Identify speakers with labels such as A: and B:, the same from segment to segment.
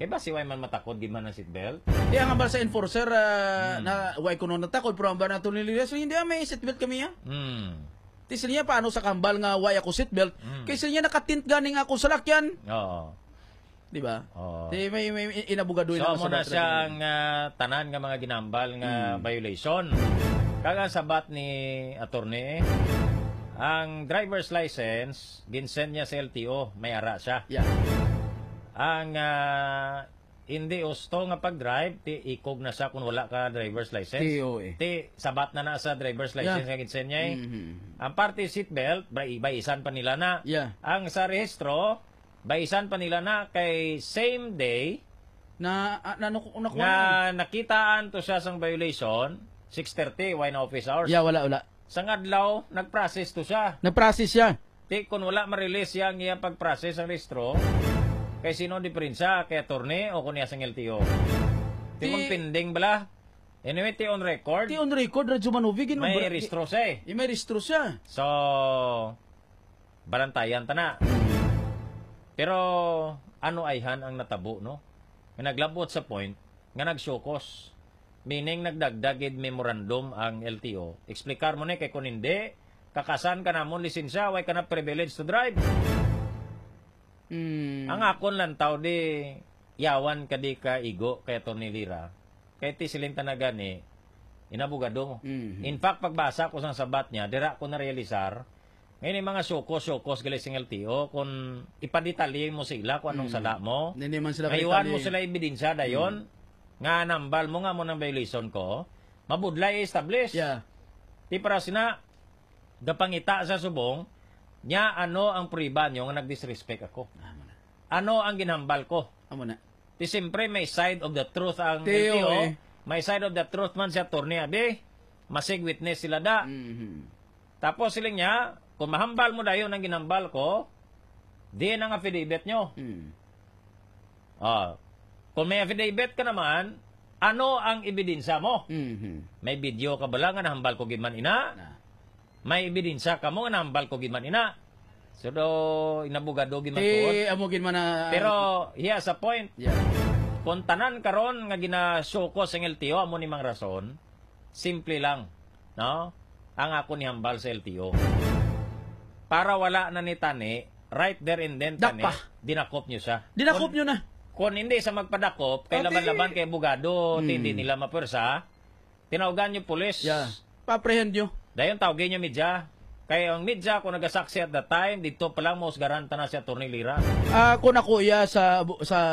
A: Kaya ba si way man matakod di man ang seatbelt?
B: Di ang ambal sa enforcer na way kuno natakod pero ambal na to nililiras. So hindi may seatbelt kami ya. Ti sila niya paano sa kambal nga way ako seatbelt. Kaya sila niya nakatint ganing ako sa lakyan.
A: Oo.
B: Di ba?
A: Oo.
B: Di may inabugadoy
A: So
B: na
A: mo na siyang tanan nga mga ginambal nga violation. Kaga sabat ni attorney ang driver's license ginsend niya sa LTO, may ara siya.
B: Yeah.
A: Ang hindi usto nga pag-drive, ti ikog na siya kung wala ka driver's license. Ti sabat na sa driver's license nga ginsend niya. Ang party seatbelt, baisan pa nila na.
B: Yeah.
A: Ang sa rehistro, baisan pa nila na kay same day
B: na
A: nakitaan to siya sang violation, 6:30, why na office hours.
B: Yeah, wala.
A: Sang adlaw, nag-process to siya.
B: Nag-process siya.
A: Ti kung wala ma-release yang iya pag-process ang rehistro, kay sino diferensya, kay attorney o kung iya sang LTO. Ti kung pending bala. Anyway, ti on record.
B: Ti on record, Radyo Manovig.
A: May rehistro siya.
B: May rehistro siya.
A: So, balantayan ta na. Pero, ano ayhan ang natabo, no? Nga naglabot sa point, nga nag-showcause. Meaning, nagdagdagid memorandum ang LTO. Explikar mo na kay kung hindi, kakasan ka namon lisensya, way ka na privilege to drive. Ang akon lang tao di, yawan ka di ka igo kay Tony Lira. Kaya ti siling tanagan ni, inabugado. In fact, pagbasa ko sa sabat niya, dira ko na-realisar, ngayon yung mga syokos gali sing LTO, kung ipaditali mo sila kung anong sala mo, ngayuan mo sila ebidensya dayon, nga nambal mo nga mo ng violation ko, mabudlay establish.
B: Yeah.
A: Ti para sina, gapangita sa subong, nya ano ang pruiba nyo nga nag-disrespect ako. Ano ang ginambal ko. Ti siyempre may side of the truth ang LTO, may side of the truth man si attorney abi, masig witness sila da. Tapos siling niya, kung mahambal mo dayon ang ginambal ko, di ang affidavit nyo. Kung may affidavit ka naman, ano ang ebidensya mo? May video ka ba lang nga nahambal ko giman ina? May ebidensya ka mo nga nahambal ko giman ina? So, inabugado giman ko. Pero, here's a point.
B: Yeah.
A: Kung tanan karon nga ginasoko sa LTO, amo ni mang rason, simple lang. No? Ang ako ni hambal sa LTO. Para wala na ni Tani, right there and then, Tani, dinakop nyo siya.
B: Dinakop nyo na.
A: Kung hindi sa magpadakop, kay laban-laban kay bugado, hindi nila mapwersa, tinawagan nyo pulis.
B: Yeah. Pa-apprehend nyo.
A: Dayon tawagin nyo media. Kaya ang media, kung nagasaksi at that time, dito pa lang most garanta na si Atty. Lira.
B: Kung ako ya sa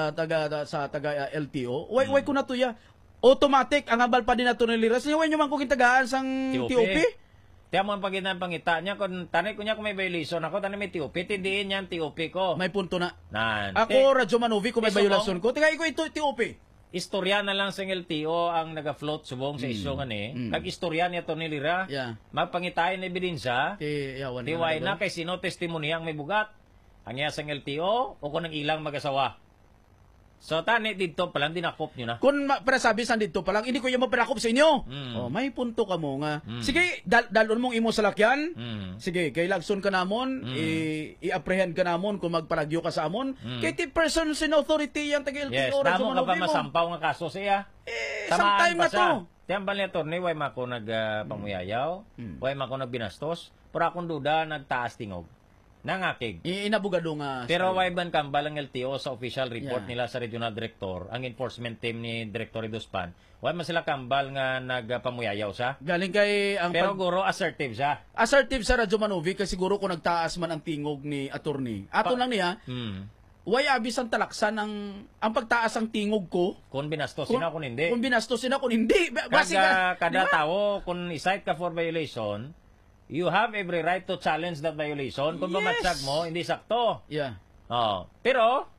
B: taga LTO, way ko na to ya. Automatic ang hambal pa din na Atty. Lira. Siya way nyo man kung tagaan sang TOP.
A: Tiyan mo ang pangita niya, kung tanay ko niya kung may violation ako, tanay may TOP, tindiin niya ang TOP ko.
B: May punto na.
A: Nan.
B: Ako, Radyo Manovig, kung may violation ko, tingay ko ito TOP.
A: Istorya na lang sa LTO ang nag-float subong sa isyo nga ni. Nag-istorya niya to ni Lira.
B: Yeah.
A: Magpangitain na ebidensya. Tiway na kay sino testimonya ang may bugat. Ang iya sa LTO o kung ang ilang mag-asawa. So, tani, dito palang dinakop nyo na.
B: Kung sabi sa dito palang, hindi ko yung mapanakop sa inyo. May punto ka mo nga. Sige, dalon mong imo sa lakyan. Sige, kay lagson ka namon, i-apprehend ka namon kung magparagyo ka sa amon. Kay ti persons in authority yan taga LTO.
A: Yes, damo ka pa masampaw nga kaso siya.
B: Sometime na to.
A: Tiyan ba niya, Atty., way mako nagpamuyayaw, way mako nagbinastos, pero akong duda, nagtaas tingog. Nangakig.
B: Inabugado nga.
A: Pero way ban kambal ang LTO sa official report nila sa regional director, ang enforcement team ni Director Idospan, way man sila kambal nga nagpamuyayaw sa.
B: Galing kay ang
A: pero guro assertive siya.
B: Assertive sa Radyo Manovig kasi siguro kung nagtaas man ang tingog ni attorney. Ato lang niya. Way abis ang talaksan ang pagtaas ang tingog ko.
A: Kung binastosin ako hindi.
B: Kung binastosin ako hindi.
A: Kada tao kung isight ka for violation, you have every right to challenge that violation. Kung bumatsag mo, hindi sakto.
B: Yeah.
A: Pero,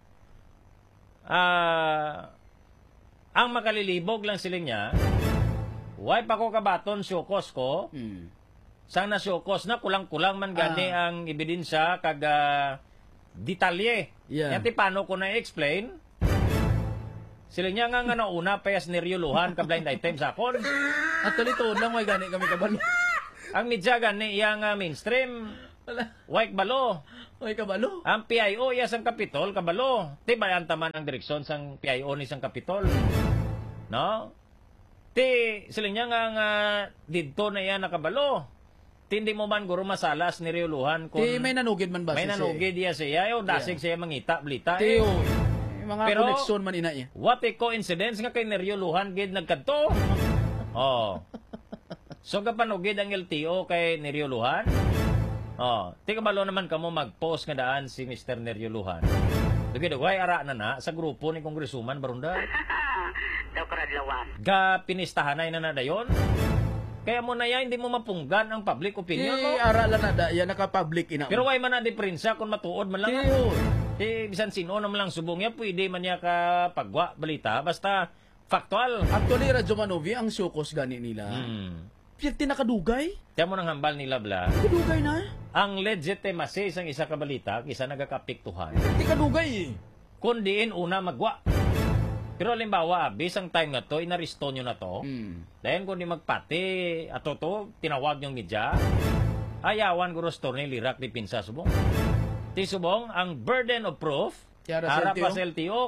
A: ang makalilibog lang sila niya, why pa ko kabaton, syukos ko, sang nasyukos na, kulang-kulang man gani ang ebidensya, kag detalye.
B: Yeah.
A: Yati paano ko na-explain, sila niya nga nauna, payas niryuluhan, ka blind item sa akon.
B: At tulito lang, may gani kami kabalo.
A: Ang media gani yang mainstream, white balo.
B: Oy, kabalo.
A: Ang PIO iya sang Kapitol, kabalo. Ti bayan taman ang direksyon sang PIO ni sang Kapitol. No? Ti siling niya nga didto na iya nakabalo. Ti hindi mo man guro masalas ni Rioluhan kung
B: Ti may nanugid man ba
A: may nanugid iya siya. Yo, dasig siya mangita, blita.
B: Ti, mga
A: Pero,
B: koneksyon man ina iya.
A: What a coincidence nga kay Nerioluhan gid nagkadto. Oh. So kapanugid ang LTO kay Nerioluhan? Oh, ti kabalo naman kamo mag-post nga daan si Mr. Nerioluhan. Dugay ara na sa grupo ni Congresswoman Barunda.
C: Daw karadlawan.
A: Ga pinistahanay na dayon. Kaya mo na yan, hindi mo mapunggan ang public opinion mo.
B: Ara lang na yan naka-public ina.
A: Pero why man na diferensya kung matuod man lang. Bisan sino naman lang subong niya, pwede man niya ka pagwa balita basta factual.
B: Actually, Radyo Manovi, ang syukos gani nila. Piyati nakadugay?
A: Kaya mo nang hambal nila bla.
B: Kadugay na?
A: Ang legitimacy isang isa ka balita, kisa nagakapiktuhan.
B: Piyati kadugay eh.
A: Kundiin una magwa. Pero halimbawa, bisang time nga to, inaristo nyo na to. Dahil kung di magpati, ato to, tinawag yung media, ayawan guro store ni Lirak di Pinsa subong. Ti subong, ang burden of proof, harap pa sa LTO,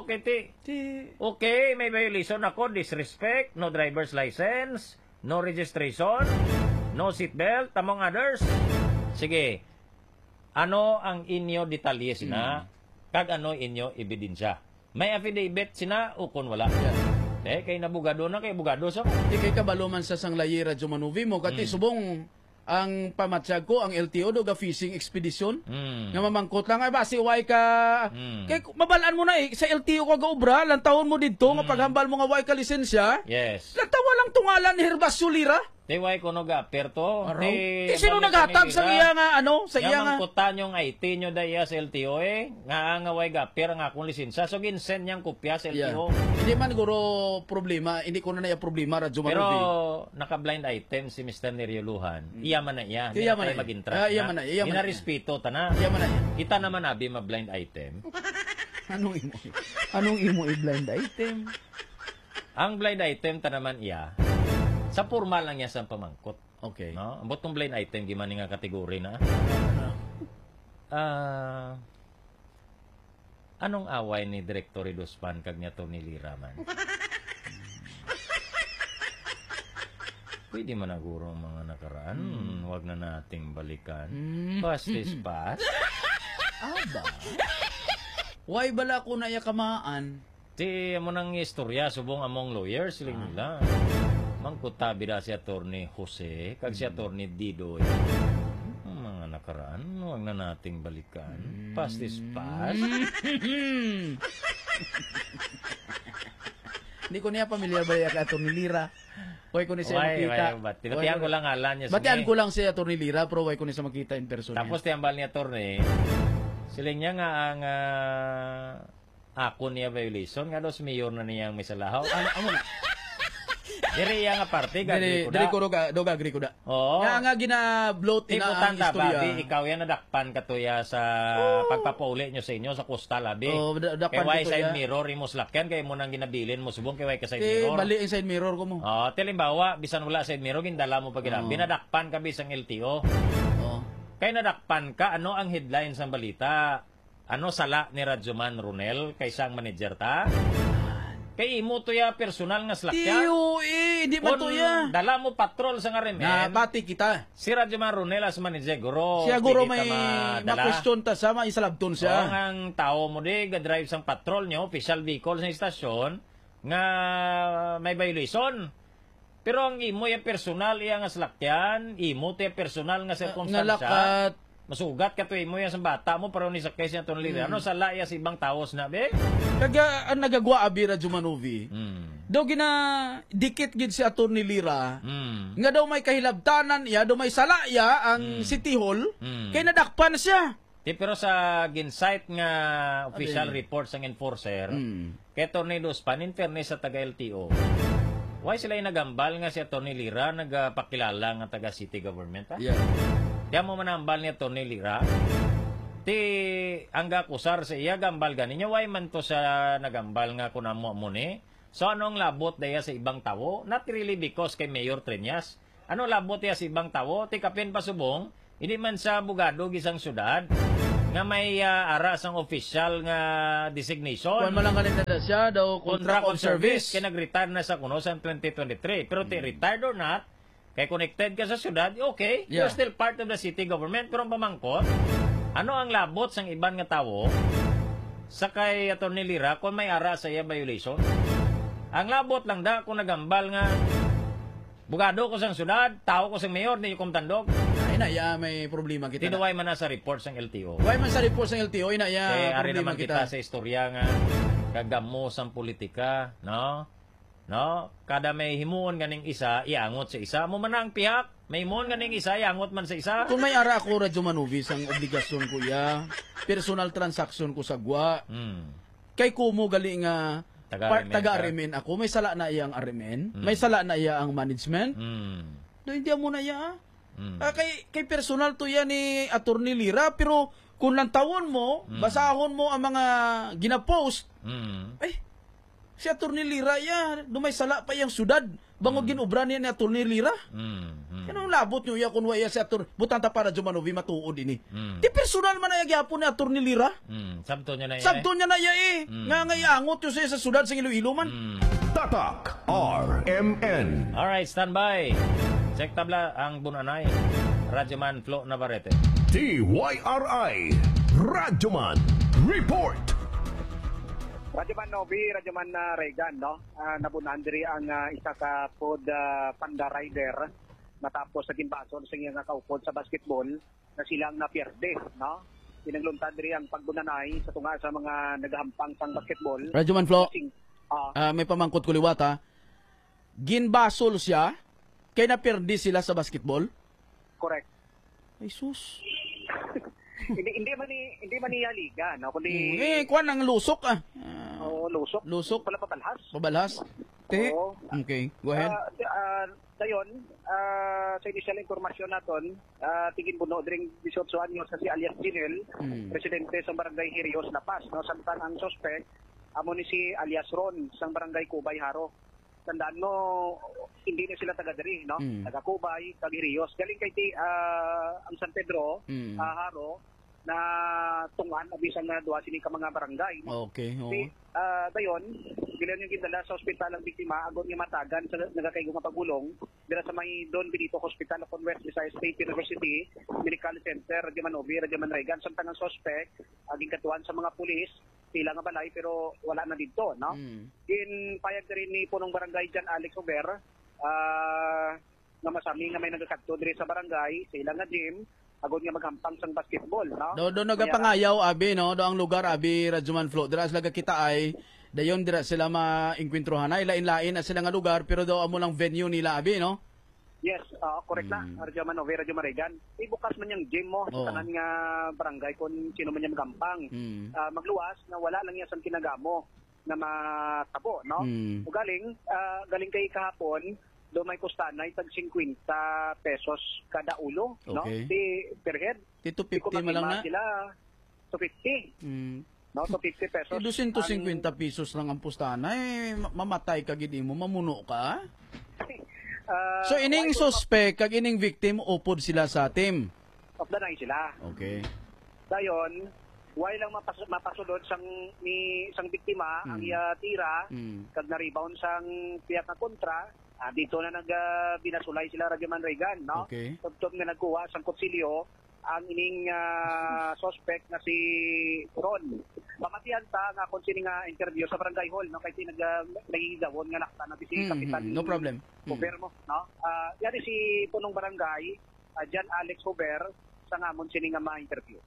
A: okay, may violation ako, disrespect, no driver's license, no registration, no seatbelt, among others. Sige, ano ang inyo detalye sina, kag ano inyo ebidensya. May affidavit sina, ukon wala. Kay nabugado na, kay bugado sa.
B: Di kay kabalo man sa sanglayi Radyo Manovi mo, kati subong ang pamatsag ko, ang LTO do ga fishing expedition. Nga mamangkot lang, ay basi way ka. Kay mabalaan mo na eh, sa LTO ka gaubra, lang taon mo dito, nga paghambal mo nga way ka lisensya.
A: Yes.
B: Lantawa lang tungalan ni Herbacio Lira.
A: Way ko no ga-appear to.
B: Sino naghatag sa iya nga, ano? Sa iya nga.
A: Mangkutan yung IT nyo daya sa LTO eh. Nga way ga-appear ang akong lisensya. So ginsend niyang kopya sa LTO.
B: Hindi man guro problema, hindi ko na problema, Radyo Manovi.
A: Pero naka-blind item si Mr. Nerioluhan. Iya man na iya. Hindi na tayo mag-interact na. Inarespeto ta na.
B: Iya man na iya.
A: Kita naman abi ma-blind item.
B: Anong imo i-blind item?
A: Ang blind item ta naman iya. Sa formal lang niya sa pamangkot.
B: Okay.
A: No? Ambot tong blind item giman nga kategori na. Anong away ni Director Idospan kag niya to ni Lira man? Pwede man naguro ang mga nakaraan. Wag na nating balikan. Past is past.
B: Aba. Why bala ko na kamaan?
A: Ti amo nang istorya subong among lawyers siling nila. Mangkutabi da si Attorney Jose kag si Attorney Didoy. Mga nakaraan, huwag na nating balikan. Past is past.
B: Hindi ko niya pamilyar ba yung Attorney Lira? Huwag ko niya siya makita.
A: Tinatihan ko lang alam niya.
B: Batian ko lang si Attorney Lira, pero huwag ko niya siya makita in person.
A: Tapos tiyambal ni Attorney, siling niya nga ang ako niya violation, nga dos mayor na niyang may salahaw. Amo na. Diri nga parte gagri ko da.
B: Diri ko do gagri ko da.
A: Oo.
B: Nga gina-bloat ina ang istorya.
A: Babi, ikaw yan nadakpan katuya sa pagpapauli nyo sa inyo sa coastal abi.
B: Dakpan
A: kay side mirror imos lakyan kay mo nang ginabilin mo subong kay way ka side mirror.
B: Bali ang side mirror ko mo.
A: Tilimbawa bisan wala side mirror gindala mo pag binadakpan ka bisang LTO. Kay nadakpan ka ano ang headline sa balita? Ano sala ni Radyoman Ronel kay sang manager ta? Kay imo to ya personal nga slakyan.
B: Hindi man to ya.
A: Dala mo patrol sa ngaremen.
B: Nabati kita.
A: Si Radyoman Ronel as manager guro.
B: Siya guro may ma-question ta sa maisalabton siya.
A: Ang tao mo di ga-drive sang patrol nyo, official vehicle sa istasyon nga may violation. Pero ang imo ya personal iya nga slakyan, imo to ya personal nga circumstance. Masugat ka to imo yan sa bata mo pero ni sa case niya to nalira. Ano sa laya sa ibang taos na be?
B: Kaga ang nagagwa abi Radyo Manovi. Daw gina dikit gid si Attorney Lira. Nga daw may kahilabtanan iya, daw may salaya ang City Hall. Kay nadakpan siya.
A: Pero sa ginsight nga official report sang enforcer, kay Attorney Idospan in fairness sa taga LTO. Why sila nagambal nga si Attorney Lira nagpakilala nga taga city government ha?
B: Yeah.
A: Kaya mo manambal ni Attorney Lira. Ti angga kusar sa iya gambal ganinyo why man to sa nagambal nga kunamo mo ni. So anong labot daya sa ibang tawo? Not really because kay Mayor Triñas. Ano labot ya sa ibang tawo? Ti kapin pasubong, hindi man sa bugado gisang syudad. nga may aras ang official nga designation.
B: Kung malanganin na siya daw contract of service.
A: Kaya nag-retire na sa kuno sa 2023. Pero retired or not, kaya connected ka sa syudad, okay, you're still part of the city government. Pero ang pamangkot, ano ang labot sang iban nga tawo sa kay Atty. Lira kung may ara sa iya violation? Ang labot lang da kung nagambal nga bugado ko sang syudad, tao ko sang mayor, ni yung tandog.
B: Ay na, may problema kita.
A: Tinuway man na sa report sang LTO.
B: Why man sa report sang LTO, ina
A: kaya ari
B: problema
A: naman kita sa istorya nga kagamo sang politika, no? No? Kada may himuon ganing isa, iangot sa isa. Mo man ang pihak, may himuon ganing isa, iangot man sa isa.
B: Kung may ara ako, Radyo Manovis, ang obligasyon ko personal transaction ko sa gwa. Kay kumo gali nga taga-aremen ako, may sala na iya ang aremen, may sala na iya ang management. Do hindi mo na iya. Kay personal to yan ni Atty. Lira, pero kung lang tawon mo, basahon mo ang mga ginapost, si Atty. Lira dumay sala pa yung syudad. Bangod ginubra niya ni Atty. Lira. Anong labot nyo kung waya si Atty. Butanta para Jumanovi matuod ini. Di personal man na yagyapon ni Atty. Lira.
A: Sabto niya na
B: Sabto niya na Nga angot yun siya sa syudad sa Iloilo man.
D: Tatak RMN.
A: Alright, standby. Check tabla ang bunanay. Radyoman Flo Navarrete.
D: TYRI Radyoman Report.
E: Radyoman Novi, Radyoman Regan, no? Nabunan diri ang isa ka pod panda rider natapos sa ginbason sa nga kaupod sa basketball na silang napierde, no? Pinagluntad diri ang pagbunanay sa tunga sa mga nagahampang sang basketball.
B: Radyoman Flo, may pamangkot ko liwata. Ginbasol siya, kaya napirdi sila sa basketball?
E: Correct.
B: Ay sus.
E: hindi man niya liga, no? Kundi
B: kuan ang lusok
E: lusok.
B: Lusok
E: Pala pabalhas.
B: Pabalhas.
E: Oo.
B: Okay, go ahead.
E: Dayon, sa initial informasyon naton, tigin buno dring 18 anyos sa si alias Jinel, presidente sa barangay Hirios, La Paz, no? Samtang ang suspect amo ni si alias Ron sang barangay Kubay, Haro. Tandaan mo, hindi na sila taga diri, no? Taga Kubay, taga Hirios. Galing kay ang San Pedro, Haro, na tungan abisan na duwa sini ka mga barangay.
B: Okay, oo.
E: Dayon, bilang yung gindala sa ospital ang biktima agon nga matagan sa nagakaygo nga pagulong dira sa may Don Benito Hospital of West Visayas State University Medical Center, Radyoman Novi, Radyoman Regan. Samtang ang suspect aging katuan sa mga pulis pila nga balay pero wala na dito, no? Payag rin ni punong barangay Jan Alex Ober nga masami nga may nagakadto diri sa barangay sa ilang nga gym agod nga maghampang sang basketball, no? Do
B: nagapangayaw abi, no? Do ang lugar abi Radyoman Flo. Dira sila kita ay dayon dira sila maengkwentrohan ay lain-lain na sila nga lugar pero daw amo lang venue nila abi, no?
E: Yes, correct na. Radyoman Novi, Radyoman Regan. Ibukas man yung gym mo sa tanan nga barangay kung sino man yung magampang. Magluwas na wala lang yan sa kinagamo na matabo, no? O galing kay kahapon do may kustanay tag 50 pesos kada ulo, no? Si per head.
B: Tito 50 man lang na.
E: Sila 250. No, so 50 pesos.
B: 250 pesos lang ang pustanay. Mamatay ka gid mo, mamuno ka. So ining suspect kag ining victim upod sila sa team.
E: Of the night sila.
B: Okay.
E: Dayon, why lang mapasulod sang biktima ang iya tira kag na-rebound sang piyak na kontra. Dito na binasulay sila Radyoman Regan, no?
B: Okay.
E: Tugtog nga nagkuha sang kutsilyo ang ining suspect na si Ron. Pamatihan ta nga kung sini nga interview sa barangay hall, no? Kasi nagigidawon nga nakta na si Kapitan.
B: No problem.
E: Huber mo, no? Yan si punong barangay, Jan Alex Huber, sa ngamon sini nga ma-interview.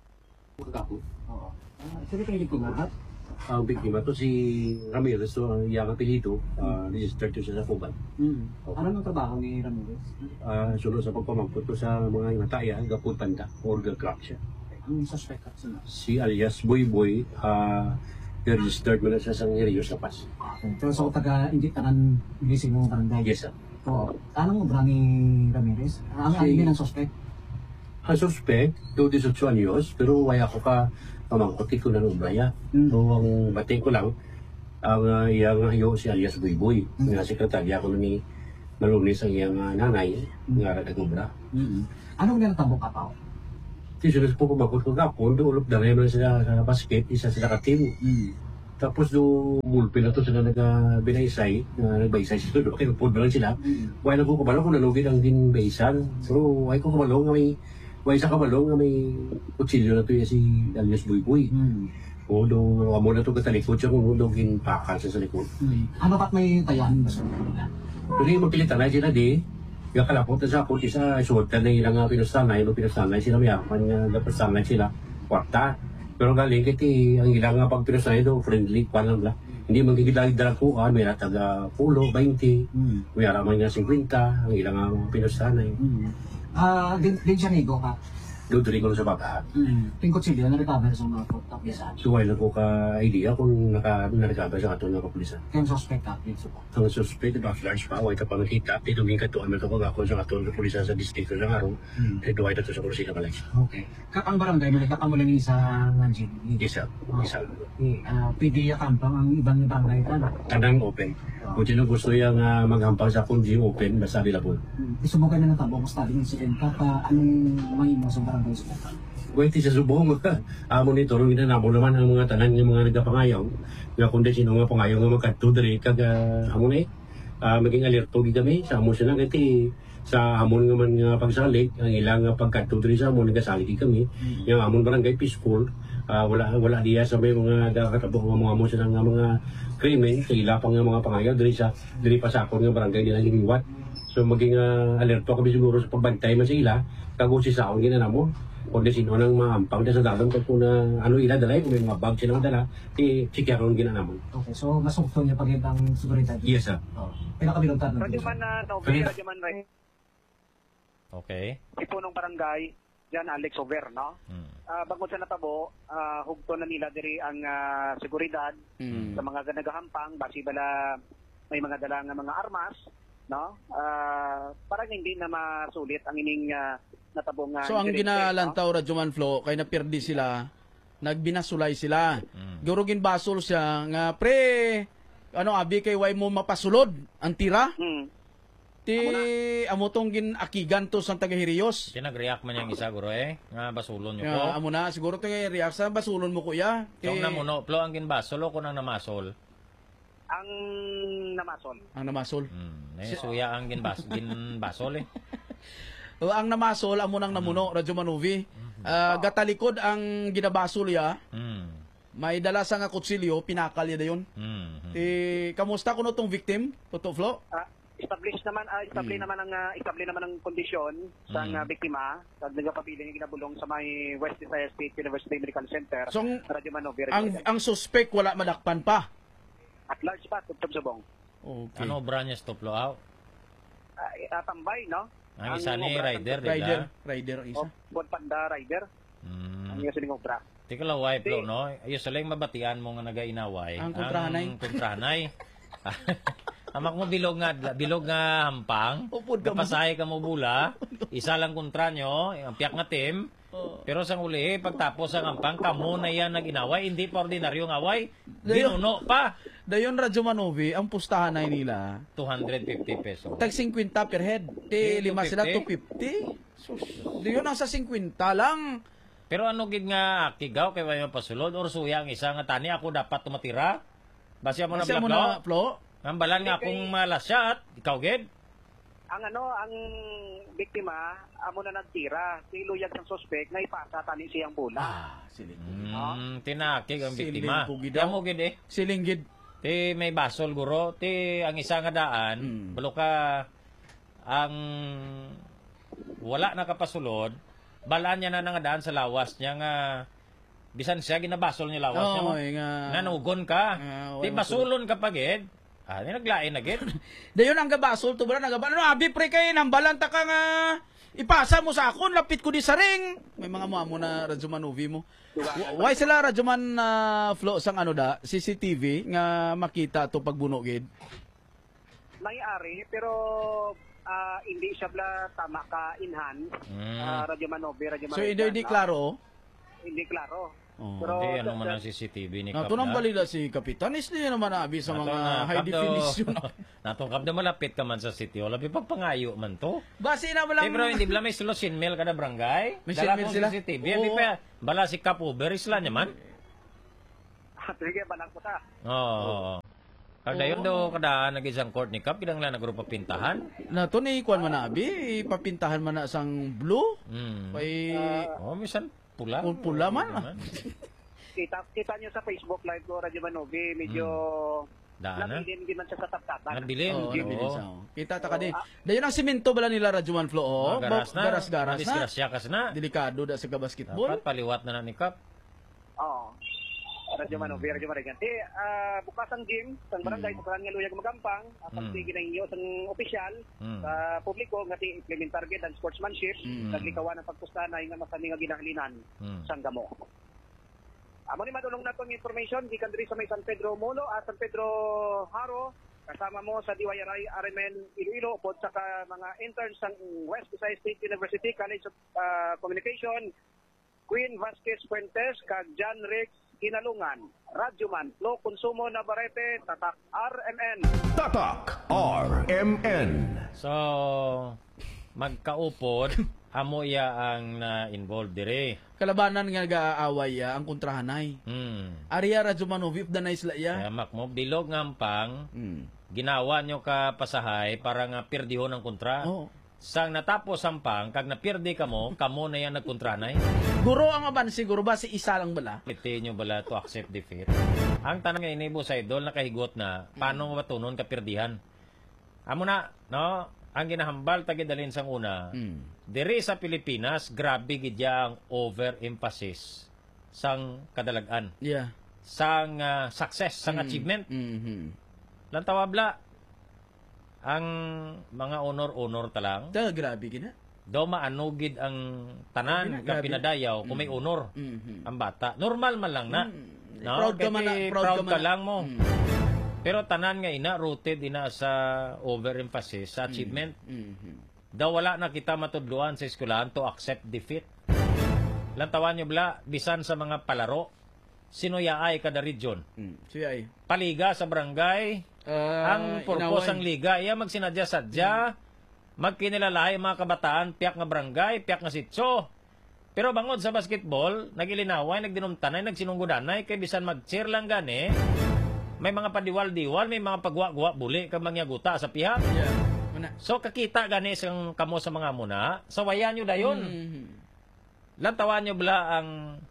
F: Sige kayo kumahat. Ang biktima to si Ramirez, so ang iyang apelido, registered to siya sa Cuban.
G: Ano ang trabaho ni Ramirez?
F: Sunod sa pagpamangkot to sa mga inataya, gaputan ka, or gag-crack siya.
G: Ang suspect at sino?
F: Si alias Boy Boy, registered mo na siya sa Hirios, La Paz.
G: Pero so taga-indit tanan gising mo barangay?
F: Yes, sir.
G: Oo. Anong obra ni Ramirez? Ang alin ang suspect?
F: Ang suspect, do 18 anyos, pero waya ko ka pamangkot ko na n'ubraya. So, ang bating ko lang, ang iyang hayo si alias Boy Boy. Nga sekretarya ko ni nalunis ang iyang nanay, nga nag-ubra.
G: Anong nilatambok ka tao?
F: Tisunod po pumakot ko kapon, do ulop na rin sila sa basket, isa sila ka-team. Tapos do mulpil na to sila nag-binaysay, nagbaysay sila do, kaya pod na lang sila. Why na ko kabalo kung nanugin ang din baysan. Pero why ko kabalo nga may, why sa kabalo nga may kutsilyo na to yung si alias Buy-Buy. O do, amo na to katalikod siya kung do ginpakal sa likod.
G: Ano ba't may tayaan ba sa
F: Pero yung magpilitan na sila di, yung kalapot na sa akot, isa isuotan na ilang pinustanay, no pinustanay sila, mayaman nga pinustanay sila, kwarta. Pero galing kiti, ang ilang nga pag pinustanay do, friendly, kwan lang. Hindi magkikilalig dalang kuan, may nataga 10, 20, may araman nga 50, ang ilang nga pinustanay.
G: Din siya nigo ka.
F: Doon ko sa baka.
G: Tingkot sila, na-recover sa mga kapisan.
F: So, wala ko ka-idea kung naka-recover sa ato ng kapulisan.
G: Kaya suspect ka, dito po.
F: Ang suspect, large pa, wala ka pa nakita. Tidungin ka to, amal ko ako sa ato ng kapulisan sa distrito ng araw. Ito ay ito sa kurusina ka lang.
G: Okay. Kakang barangay, may nagkakamula ni sa Nanjin.
F: Isa.
G: Pwede yakampang ang ibang barangay ka.
F: Tanang open. Kung sino gusto yung maghampang sa kundi open, basta available.
G: Gusto mo kayo na natabong sa tabi ng incident ka, anong mahimo sa barangay sa kata?
F: Pwede sa subong amo nito, nung ginanamo naman ang mga tanan ng mga nagkapangayaw. Nga kundi sino nga pangayaw nga magkatudre, amo na maging alerto kami sa amo siya na kasi sa amon nga man nga pagsalig, ang ilang pagkatudre sa amon nagasalig kami. Yung amon barangay peaceful, wala diya sa may mga kakatabo mga amo siya nga mga krimen, sa ila pang mga pangayaw, diri pa sa akon nga barangay nila liwat. So maging alerto kami siguro sa pagbantay man sa ila, kagusi sa akon ginanamo. Kung sino nang maampang sa dalam kung ano ila dalay, kung may mga bag sila dala, sikya kong ginanamo.
G: Okay, so masukto niya pag ang seguridad?
F: Yes, sir.
G: Pinakabilogtad ng
E: Radyoman na Novi, Radyoman Right.
A: Okay.
E: Ipunong barangay, dyan Alex Over, no? Bangod sa natabo, hugto na nila diri ang seguridad sa mga nagahampang, basi bala may mga dala nga mga armas, no? Parang hindi na masulit ang ining natabong
B: So ang ginalantaw Radyoman Flo kay napirdi sila, nagbinasulay sila. Gurugin basol siya nga pre abi kay way mo mapasulod ang tira. Ti amo tong ginakigan to sa taga-Hirios.
A: Tinag-react man yang isa guro nga basulon nyo ko.
B: Amo na siguro taga-react sa basulon mo kuya.
A: So namuno Flo ang ginbasol o kun ang namasol?
E: Ang namasol.
B: Ang namasol.
A: Suya ang ginbasol
B: Ang namasol amo nang namuno Radyo Manovi. Gatalikod ang ginabasol ya. May dala sa nga kutsilyo, pinakal ya dayon. Kamusta kuno tong victim? Toto Flo?
E: Establish naman ang kondisyon sa biktima sa nagapabiling nga ginabulong sa may West Visayas State University Medical Center.
B: So,
E: Radyo Manovi.
B: Ang suspect wala madakpan pa.
E: At large pa tubtob subong.
B: Okay.
A: Ano branyas to Flo out?
E: Tambay, no?
A: Ang isa ni rider,
B: Rider isa.
E: Bon Panda Rider. Ang isa ning obra.
A: Tika laway Flo, no? Ayos saling mabatian mo nga nagainaway.
B: Ang kontrahanay.
A: Amak mo bilog nga hampang. Kapasahe ka mo bula. Isa lang kontra nyo, ang piyak nga team. Pero sa uli, pagtapos ang hampang, kamo na yan nag-inaway. Hindi pa ordinaryong away. Binuno pa.
B: Dayon Radyo Manovi, ang pustahan na nila
A: 250 pesos.
B: tag 50 per head. Lima sila 250. Sus, dayon ang sa 50 lang.
A: Pero ano gid nga kigaw kay may pasulod or suya ang isa nga tani ako dapat tumatira. Basya mo na Flo. Ang balan nga akong malasya at ikaw gid.
E: Ang biktima amo na nagtira. Si luyag ng suspect na ipasa tani siyang bola.
A: Tinakig ang biktima. Mo gid
B: Silinggid.
A: Ti may basol guro, ti ang isa nga daan, balo ka ang wala nakapasulod, balaan niya na nga daan sa lawas niya nga bisan siya ginabasol niya lawas niya. Nanugon ka. Ti basulon ka pagid. Naglain na gid.
B: Dayon ang gabasol to bra abi pre kay nambalan ta ka nga ipasa mo sa akon, lapit ko di sa ring. May mga mo na Radyo Manovi mo. Why sila Radyo Man Flo sang CCTV nga makita to pagbuno gid?
E: Nangyari pero hindi siya bla tama ka in hand. Radyo Manovi.
B: So hindi klaro?
E: Hindi klaro. Pero
A: Hindi, ano man ang CCTV ni Kap.
B: Nato nang balila si Kapitanis niya naman abi sa mga high definition.
A: Natong Kap na malapit ka man sa city. Wala pagpangayo man to.
B: Base na walang...
A: Pero hindi bala may silo sinmil kada barangay.
B: May
A: Dala
B: sinmil
A: kong
B: sila?
A: CCTV.
B: Oo.
A: Hindi pa bala si Kap Uber isla niya man.
E: sige, balang ko ta.
A: Oo. Kada yun daw kada nag-isang court ni Kap, kinanglan na grupo pintahan.
B: Nato ni kuan man abi, ipapintahan man na sang blue. Kay
A: Misan pula.
B: pula man.
E: Kita nyo sa Facebook live ko, Radyo Manovi, medyo
A: Daan na.
E: nabilin din man siya sa taptapan.
A: Nabilin.
B: Oo,
A: Oo.
B: nabilin sa. Kita ta kadi. Dayon ang simento bala nila Rajuman Flo. Oh,
A: Garas na.
B: garas na.
A: Disgrasya kas na.
B: Delikado da sa basketball.
A: Dapat paliwat na ni Kap.
E: Oo. Radyo Manovi, Radyo Marigan. Bukas ang gym, sa barangay, sa barangay Luyag Magampang, pagsigin ng iyo sa opisyal, sa publiko, nga implementar gid ang sportsmanship, naglikawan ang pagpustanay nga masani nga ginahalinan sa gamo. Amo ni madulong nato ng information gikan diri sa may San Pedro Molo, San Pedro Haro, kasama mo sa DYRI RMN Iloilo pod sa mga interns ng West Visayas State University College of Communication, Queen Vasquez Fuentes kag John Rex Kinalungan, Radyoman, Flo Consumo Navarrete, Tatak RMN.
D: Tatak RMN.
A: So, magkaupod, amo ya ang na-involved dire.
B: Kalabanan nga gaaway ang kontrahanay. Aria Rajumanov if danay sila
A: Kaya
B: ya.
A: makmo, bilog ngampang, ginawa nyo ka pasahay para nga pirdihon ang kontra.
B: Oh.
A: Sang natapos ang pang, kag napirdi kamo na yan nagkontranay.
B: Guro ang aban siguro ba si isa lang bala?
A: Piti nyo bala to accept defeat. Ang tanong nga inibo sa idol, nakahigot na, paano matunon kapirdihan? Amo na, no? Ang ginahambal tagidalin sang una, diri sa Pilipinas, grabe gidya ang overemphasis sang kadalagan.
B: Yeah.
A: Sang success, sang achievement. Lang tawabla, ang mga honor-honor talang,
B: Grabe gina.
A: daw maanugid ang tanan ka
B: Grabe.
A: pinadayaw kung may honor ang bata. Normal man lang na. No?
B: Proud ka man na-
A: Proud ka
B: man na.
A: lang mo. Pero tanan nga ina, rooted ina sa overemphasis, sa achievement. Daw wala na kita matudluan sa eskwelahan to accept defeat. Lantawan nyo bla, bisan sa mga palaro, sinuyaay kada region.
B: Siya ay.
A: Paliga sa barangay, ang purpose ang liga, iya magsinadya-sadya, magkinilalahi mga kabataan, piyak nga barangay, piyak nga sitso. Pero bangod sa basketball, nagilinaway, nagdinumtanay, nagsinunggudanay, kay bisan mag-cheer lang gani, may mga padiwal-diwal, may mga pagwa-gwa, buli, kag mangyaguta sa pihak.
B: Yeah. Mana.
A: So, kakita gani sang kamo sa mga muna, sawayan nyo dayon. Lantawan nyo bala ang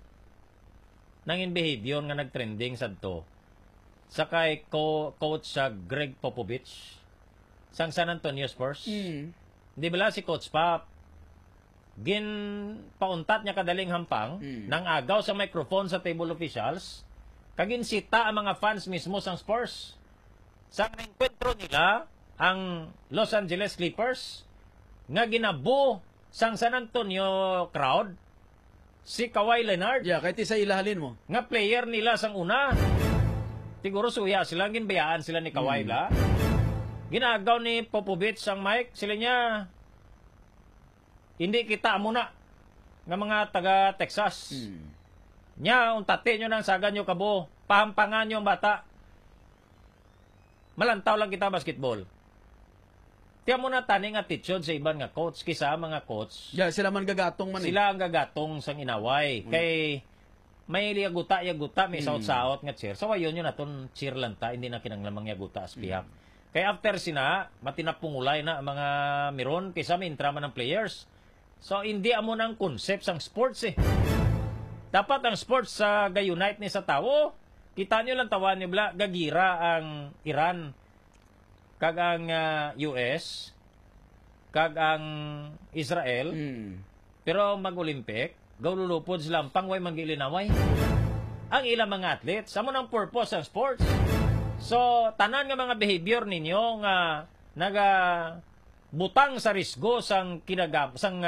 A: nangin behavior nga nagtrending sa to. Sa kay coach sa Greg Popovich sang San Antonio Spurs. Di bala si Coach Pop gin pauntat niya kadaling hampang nang agaw sa microphone sa table officials kagin sita ang mga fans mismo sang Spurs. Sa enkwentro nila ang Los Angeles Clippers nga ginabo sang San Antonio crowd si Kawhi Leonard
B: Yeah, kahit isa ilahalin mo.
A: nga player nila sang una. Siguro suya sila, ginbayaan sila ni Kawhi la. Ginagaw ni Popovich ang mic, sila niya, hindi kita muna nga mga taga Texas. Nya, untate nyo nang sagan nyo kabo, pahampangan nyo ang bata. Malantaw lang kita basketball. Tiyan mo na taning attitude sa iban nga coach, kisa mga coach,
B: Yeah, sila man gagatong man
A: sila ang gagatong sang inaway. Kay may yaguta, may saot-saot nga cheer. So, ayun yun naton cheer lang ta, hindi na kinanglamang yaguta as pihak. Kaya after sina, matinapungulay na ang mga miron, kaysa may intraman ng players. So, hindi amo ng concept sang sports eh. Dapat ang sports sa ga-unite ni sa tao. Kita nyo lang tawan nyo bla, gagira ang Iran, kag ang US, kag ang Israel, pero mag-Olympic, gawlulupod sila ang pangway manggilinaway. Ang ilang mga athletes, amo ng purpose ng sports. So, tanan nga mga behavior ninyo nga naga butang sa risgo sang sang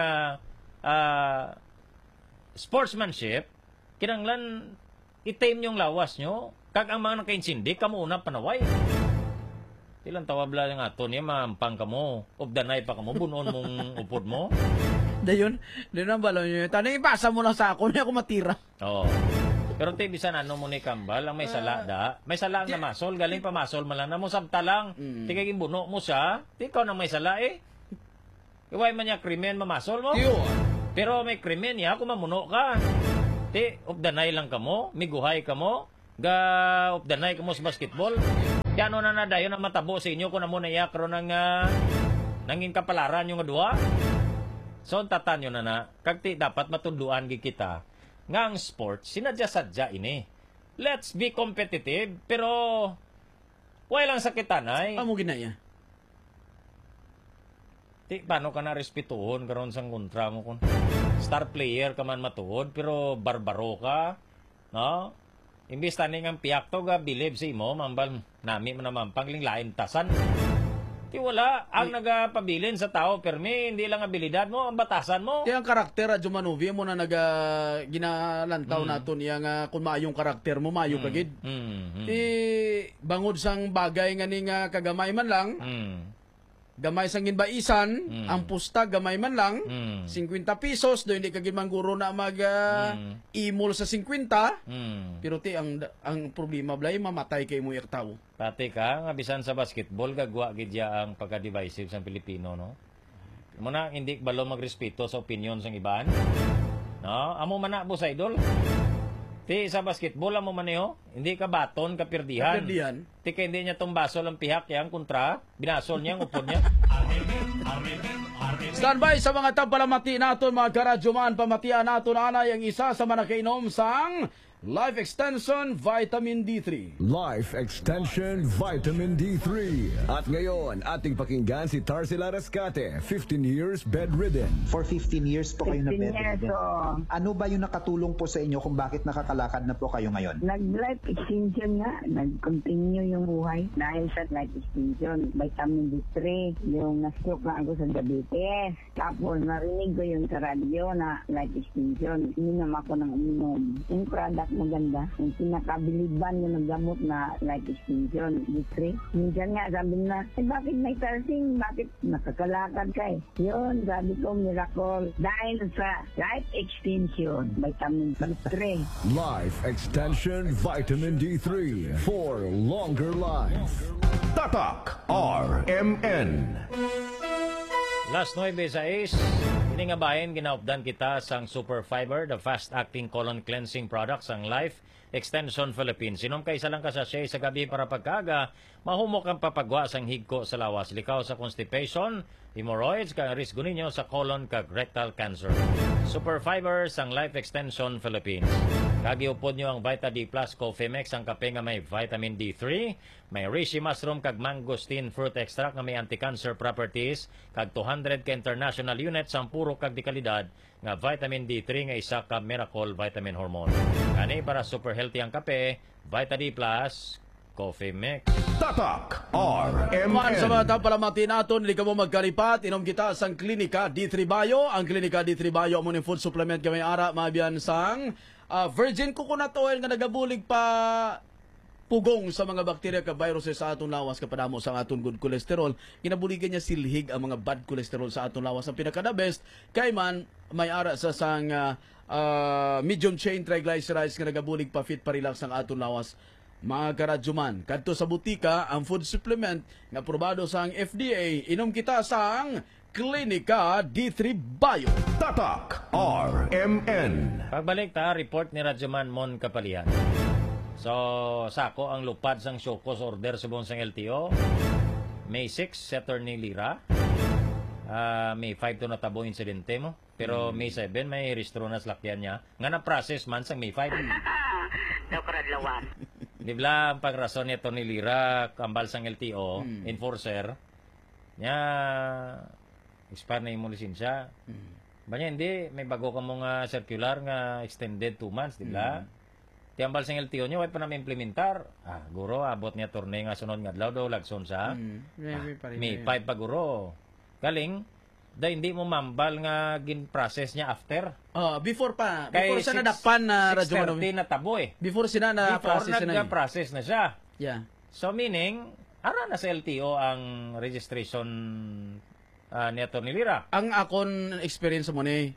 A: sportsmanship, kinanglan itim yung lawas nyo, kag ang mga nakainsindi, kamo una panaway. Ilang tawabla nga ato niya, mampang kamo, obdanay pa kamo, bunon mong upod mo.
B: Dayon ang balaw nyo. Tanong ipasa mo lang sa ako, hindi ako matira.
A: Oo. Pero ti bisan ano mo ni kambal ang may sala da. May sala ang namasol, galing pa masol man lang na mo sabta lang. Ti kay buno mo siya, ti ikaw na may sala eh. Iway man niya krimen mamasol mo.
B: Iyo.
A: Pero may krimen niya kung mamuno ka. Ti updanay lang kamo, miguhay kamo, ga updanay kamo sa basketball. Ti ano na dayon na matabo sa inyo kung amo na iya karon ng nanging kapalaran yung duha. So tatan yun na kag ti dapat matunduan gi kita nga ang sports sinadya-sadya ini. Let's be competitive pero walang sakitanay.
B: Amo ginaya.
A: Ti paano ka na respetuhon karon sang kontra mo kun star player ka man matuod pero barbaro ka, no? Imbis tani ang piyak to ga believe si mo mambal nami man naman panglinglain tasan. Ti wala ang nagapabilin sa tao permi hindi lang abilidad mo ang batasan mo.
B: Ti ang karakter Radyo Manovi mo na ginalantaw naton iya nga kung maayong karakter mo maayo kagid. Ti bangod sang bagay nga ni nga kagamay man lang. Gamay sang ginbaisan, ang pusta gamay man lang, 50 pesos do hindi kagid man guro na mag imol sa 50. Pero ti ang problema blay mamatay kay mo yak tawo.
A: Pati ka nga bisan sa basketball gagwa gid ya ang pagka-divisive sa Pilipino, no. Muna hindi balo magrespeto sa opinion sang iban. No, amo man na sa idol. Ti sa basketball amo maneho, hindi ka baton ka pirdihan. Ti kay hindi niya tumbasol ang pihak yang kontra, binasol niya ang upod niya.
B: Standby sa mga tampalamati naton mga karadyoman, pamatian naton anay ang isa sa manakainom sang Life Extension Vitamin D3.
D: Life Extension Vitamin D3. At ngayon, ating pakinggan si Tarsila Rescate, 15 years bedridden.
H: For 15 years po kayo na
C: 15 years,
H: bedridden.
C: oo.
H: Ano ba yung nakatulong po sa inyo kung bakit nakakalakad na po kayo ngayon?
C: Nag-life extension nga. Nag-continue yung buhay dahil sa life extension. Vitamin D3, yung na-stroke na ako sa diabetes. Tapos narinig ko yung sa radyo na life extension. Ininom ako ng uminom. Yung product maganda. Yung pinakabiliban yung gamot na life extension, D3. Minsan nga sabi na, bakit may tarsing? Bakit nakakalakad ka eh? Yun, sabi ko, miracle. Dahil sa life extension, vitamin D3.
D: Life Extension Vitamin D3 for longer life. Tatak RMN.
A: Last 9:06, ini nga bayan ginaupdan kita sang Super Fiber, the fast-acting colon cleansing product sang Life Extension Philippines. Sinom kay isa lang ka sachet sa gabi para pagkaga, mahumok ang papagwa sang higko sa lawas. Likaw sa constipation, hemorrhoids, kang risgo ninyo sa colon kag rectal cancer. Super Fiber sang Life Extension Philippines. Kagiupod nyo ang Vita D Plus Coffee Mix, ang kape nga may vitamin D3, may reishi mushroom kag mangosteen fruit extract nga may anti-cancer properties, kag 200 ka international units ang puro kag di kalidad nga vitamin D3 nga isa ka miracle vitamin hormone. Kani para super healthy ang kape, Vita D Plus Coffee Mix.
D: Tatak
B: Man sa mga
D: RMN.
B: tampalamati naton, hindi ka mo magkaripat, inom kita sang Klinika D3 Bio. Ang Klinika D3 Bio mo ni food supplement gamay ara, mabiyan sang virgin coconut oil nga nagabulig pa pugong sa mga bakterya ka viruses sa atong lawas kapadamo sa aton good cholesterol. Ginabuligan niya silhig ang mga bad cholesterol sa atong lawas. Ang pinaka-the best kay man may ara sa sang medium chain triglycerides nga nagabulig pa fit pa relax ang atong lawas. Mga karadyoman, kadto sa butika ang food supplement nga aprobado sa FDA. Inom kita sang Klinika D3 Bio.
D: Tatak RMN.
A: Pagbalik ta, report ni Radyoman Mon Kapalian. So, sako ang lupad sang Shokos order sa buong sang LTO. May 6, Attorney Lira. May 5 to natabo insidente mo. Pero May 7, may restro na slakyan niya. Nga na-process man sang May 5.
C: Daw karadlawan.
A: Di ba ang pagrason ni Attorney Lira, kambal sang LTO, enforcer, niya, expire na yung lisensya. Banya hindi, may bago ka mong circular nga extended 2 months, di ba? Tiambal sang LTO niya, wait pa namin implementar. Guro, abot niya turne nga sunod nga adlaw daw, lagson sa. May 5 pa guro. Galing, da hindi mo mambal nga gin-process niya after.
B: Before pa.
A: Kay
B: Before siya nadakpan na
A: 6:30 na tabo eh.
B: Before siya na
A: Before
B: process na.
A: nag-process na siya.
B: Yeah.
A: So meaning, ara na sa LTO ang registration ni Atty. Lira.
B: Ang akon experience mo ni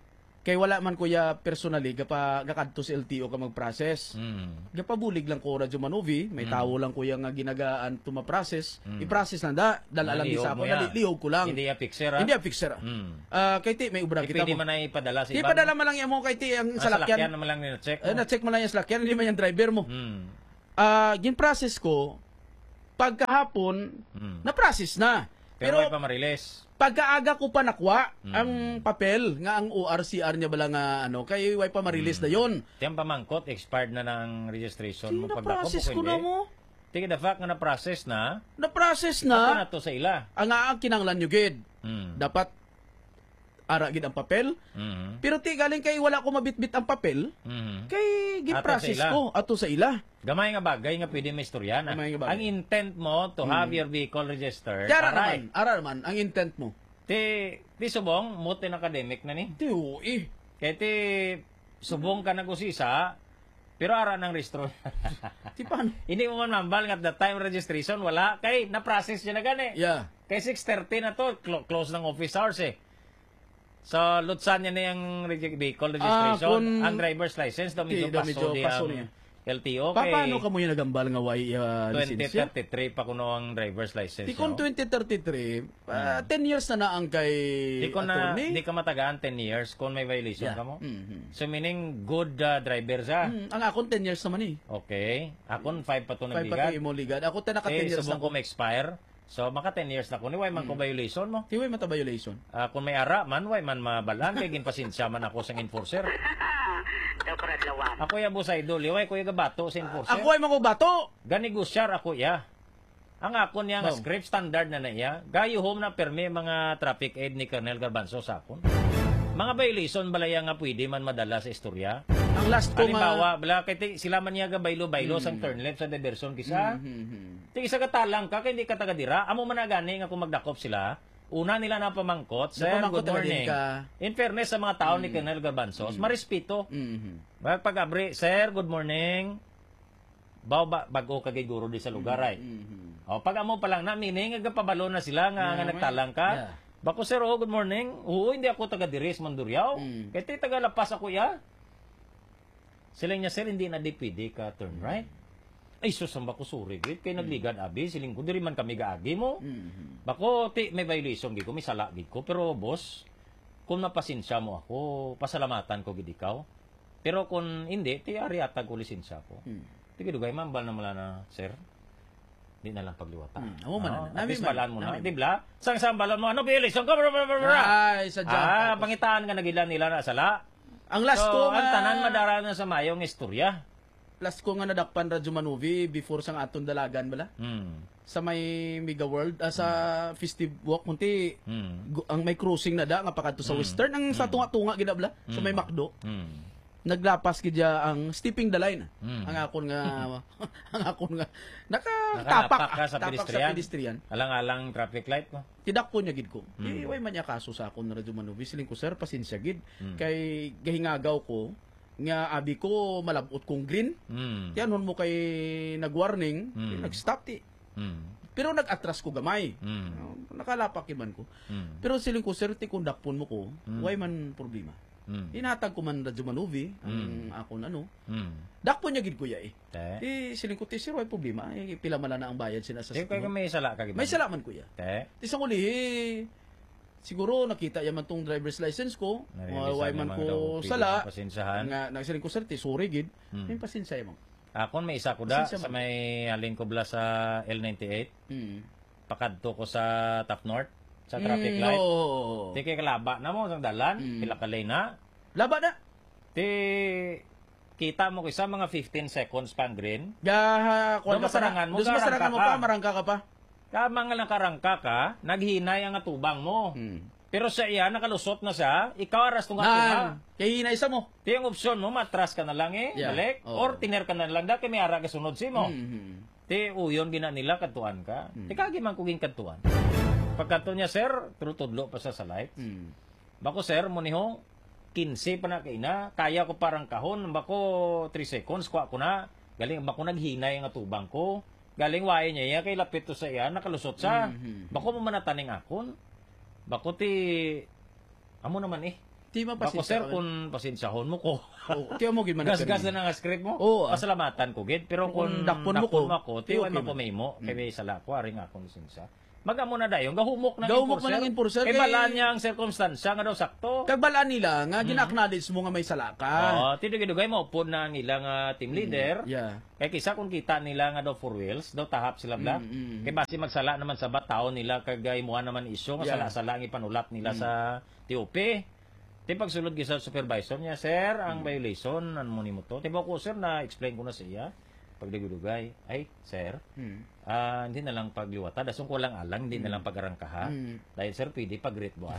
B: Kay wala man kuya personally gakadto sa LTO ka mag-process. Gapabulig lang ko radyo manovi, may tawo lang kuya nga ginagaan to ma-process. I-process lang dala lang di sa ako, lihog ko lang.
A: Hindi ya fixer.
B: Hindi ya fixer. Kay ti may ubra kita
A: Pwede
B: mo.
A: man na ipadala sa iba.
B: Ipadala man lang mo kay ti ang salakyan.
A: Salakyan naman lang na-check.
B: Na-check mo lang yung salakyan, hindi man yung driver mo. Gin-process ko pagkahapon na-process na.
A: Pero may pa ma-release.
B: Pagkaaga ko pa nakuha ang papel nga ang ORCR niya bala nga kay way pa ma-release na yon.
A: Tiyang pamangkot, expired na ng registration mo.
B: Na-process ko na mo.
A: Tingin the fact nga na-process na.
B: Na-process
A: Ako
B: na.
A: na to sa ila.
B: Ang kinanglan nyo gid. Dapat ara gid ang papel. Pero ti galing kay wala ko mabitbit ang papel. Kay gi-process ko ato sa ila.
A: Gamay nga bagay nga pwede may istorya na. Ang intent mo to have your vehicle registered.
B: Ara naman ang intent mo.
A: Ti subong mo tin academic na ni.
B: Ti ui.
A: Kaya ti subong ka nag-usisa pero ara ng registro.
B: Ti paano?
A: Hindi mo man mambal nga at the time registration wala kay na-process niya na gani.
B: Yeah.
A: Kay 6:30 na to close ng office hours eh. So, lutsan niya na yung vehicle registration. Ang driver's license, medyo paso niya. LTO.
B: Paano ka mo yung nagambal nga way lisensya?
A: 2033 pa kuno ang driver's license.
B: Di kon 2033, 10 years na ang kay attorney.
A: Di ka matagaan 10 years kung may violation ka mo. So, meaning good driver siya.
B: Ang akon 10 years naman eh.
A: Okay. Akon 5 pa to
B: 5
A: nagbigat.
B: pa to imo ligad. Ako naka 10 years na
A: ko ma-expire. So, maka 10 years na ko. Ni way man ko violation mo.
B: Di way mata violation.
A: Kung may ara man, way man mabalan. Kaya ginpasensya man ako sa enforcer. Ako ya boss idol. Way ko ya gabato sa enforcer.
B: Ako ay mga bato.
A: Ganigusyar ako ya. Ang ako niya nga script standard na iya. Gayo home na permi mga traffic aid ni Colonel Garbanzo sa akon. Mga violation balaya nga pwede man madala sa istorya.
B: Ang last ko
A: halimbawa, bala kay sila man niya baylo-baylo sang turn left sa diversion kisa. Ti isa ka talang ka kay hindi ka taga-dira. Amo man na gani nga kung magdakop sila. Una nila na pamangkot, sir, good morning. In fairness sa mga tao ni Colonel Garbanzo, marespeto. Pag-abri, sir, good morning. Bago kagay guro di sa lugar ay. O pag amo pa lang na meaning pabalo na sila nga nagtalang ka. Bako sir, good morning. Oo, hindi ako taga Diris Mandurriao. Kaya taga Lapas ako ya. Siling niya sir, hindi na dipidi ka turn right. Ay susamba ko suri gid kay nagligan abi siling ko diri man kami gaagi mo. Bako may violation gid ko, may sala gid ko, pero boss, kung napasensya mo ako, pasalamatan ko gid ikaw. Pero kung hindi, ti ari atag ko lisensya ko. Tige dugay mambal na mala na sir. Di na lang pagliwata.
B: Amo man na.
A: Nami balan mo na, di ba? Sang sambalan mo ano violation ka?
B: Ay, sadya.
A: Pangitaan nga nagila nila na sala.
B: Ang last ko
A: ang tanan madara na sa mayong istorya.
B: Last ko nga nadakpan radyo manuvi before sang aton dalagan bala. Sa may Mega World sa festive walk kunti ang may cruising na da nga pakadto sa Western ang sa tunga-tunga ginabla sa may McDo. Naglapas gidya ang stepping the line. Ang akon nga nakatapak
A: ka sa pedestrian. Alang-alang traffic light mo.
B: Tidakpo niya gid ko. Way man niya kaso sa akon radyo manuvi siling ko sir pasensya gid kay gahingagaw ko nga abi ko malabot kong green. Tiyanon mo kay nag-warning, nag-stop ti. Pero nag-atras ko gamay. Nakalapak man ko. Pero siling ko sir ti kung dakpon mo ko, way man problema. Inatag ko man radyo manuvi ang akon dakpon niya gid kuya siling ko ti sir way problema. Pila man na ang bayad sina sa
A: kay may sala ka gid.
B: May sala man kuya. Ti sa uli siguro nakita yaman tong driver's license ko, way man ko sala. Nga nagsiling ko sir ti sorry gid. May pasensya mo.
A: Akon may isa ko da sa may halin ko bla sa L98. Pakadto ko sa Top North sa traffic light. Ti kay kalaba na mo sang dalan, pila ka lane na.
B: Laba na.
A: Ti kita mo ko isa mga 15 seconds pang green.
B: Kung masarangan mo pa, marangka ka pa.
A: Tama nga nakarangka ka, naghinay ang atubang mo. Pero sa iya, nakalusot na siya, ikaw aras itong atubang.
B: Kaya hinay sa mo.
A: Di ang opsyon mo, matras ka na lang balik. Or tiner ka na lang kaya may ara ka sunod si mo. Di uyon gina nila, katuan ka. Di kagi man kuging katuan. Pagkanto niya, sir, turutudlo pa sa light. Bako, sir, muniho, 15 pa na kaina, kaya ko parang kahon, bako 3 seconds, kuha ko na. Galing, bako naghinay ang atubang ko. Galing wae niya, kay lapit to sa iya, nakalusot sa. Bako mo manataning akon. Bako ti, amo naman
B: Di
A: Bako
B: mapasensya
A: sir,
B: ka.
A: kung pasensyahon mo ko.
B: Tiyo mo gid man
A: Gas-gas na nga script mo.
B: Oo.
A: Pasalamatan ko gid. Pero kung
B: dakpon mo ko,
A: ako, tiyo
B: okay
A: ay
B: man.
A: mapumimo. Kaya may sala ko, aring akong lisensya. Maga mo na dayon, gahumok ng
B: Gahumok man ang enforcer,
A: Kay
B: kay-
A: balaan niya ang circumstansya nga daw sakto.
B: Kagbalaan nila nga ginaknadis mo nga may salaka.
A: Oo, tidugay mo upod na ang ilang team leader.
B: Yeah.
A: Kaya kisa kung kita nila nga daw four wheels, daw tahap sila bla. Kaya basi magsala naman sa batao nila kagay mo naman isyo nga
B: Yeah.
A: sala-sala ang ipanulat nila sa TOP. Ti pagsulod gyud sa supervisor niya, sir, ang violation ano mo nimo to. Tiba ko sir na explain ko na sa iya pagdugay. Ay, sir, hindi na lang pagliwata, dasong ko lang alang, hindi na lang pagarangkaha. Dahil sir, pwede pag-rate bukas.